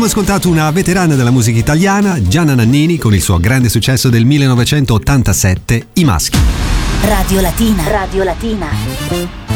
Abbiamo ascoltato una veterana della musica italiana, Gianna Nannini, con il suo grande successo del 1987, I Maschi. Radio Latina.